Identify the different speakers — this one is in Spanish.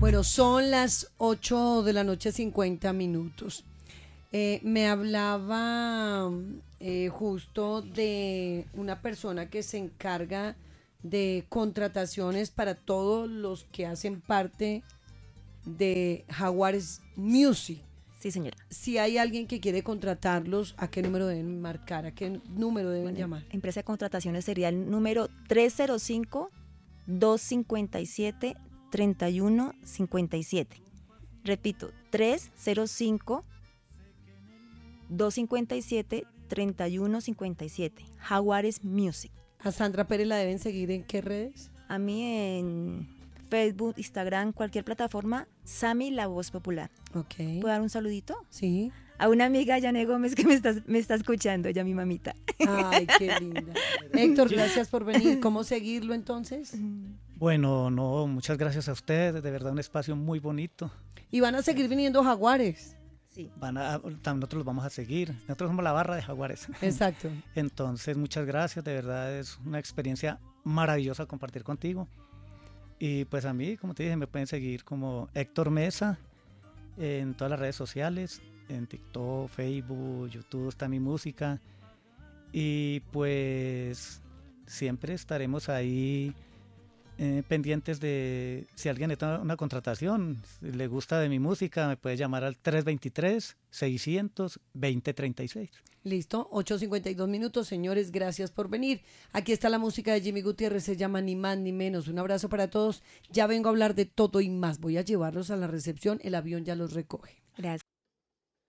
Speaker 1: Bueno, son las 8 de la noche, 50 minutos. Me hablaba justo de una persona que se encarga de contrataciones para todos los que hacen parte de Jaguares Music.
Speaker 2: Sí, señora.
Speaker 1: Si hay alguien que quiere contratarlos, ¿a qué número deben marcar? ¿A qué número deben llamar?
Speaker 2: Empresa de contrataciones sería el número 305-257-3157. Repito, 305-257-3157. Jaguares Music.
Speaker 1: ¿A Sandra Pérez la deben seguir en qué redes?
Speaker 2: A mí en Facebook, Instagram, cualquier plataforma, Sami La Voz Popular.
Speaker 1: Ok.
Speaker 2: ¿Puedo dar un saludito?
Speaker 1: Sí.
Speaker 2: A una amiga, Yane Gómez, que me está escuchando, ya mi mamita.
Speaker 1: Ay, qué linda. Héctor, gracias por venir. ¿Cómo seguirlo entonces?
Speaker 3: Bueno, no, muchas gracias a ustedes, de verdad un espacio muy bonito.
Speaker 1: Y van a seguir viniendo Jaguares.
Speaker 2: Sí.
Speaker 3: Nosotros los vamos a seguir, nosotros somos la barra de Jaguares.
Speaker 1: Exacto.
Speaker 3: Entonces, muchas gracias, de verdad es una experiencia maravillosa compartir contigo. Y pues a mí, como te dije, me pueden seguir como Héctor Mesa en todas las redes sociales, en TikTok, Facebook, YouTube está mi música. Y pues siempre estaremos ahí pendientes de si alguien necesita una contratación, si le gusta de mi música, me puede llamar al 323-600-2036.
Speaker 1: Listo, 8:52 minutos, señores, gracias por venir. Aquí está la música de Jimmy Gutiérrez, se llama Ni Más Ni Menos. Un abrazo para todos, ya vengo a hablar de todo y más, voy a llevarlos a la recepción, el avión ya los recoge.
Speaker 2: Gracias.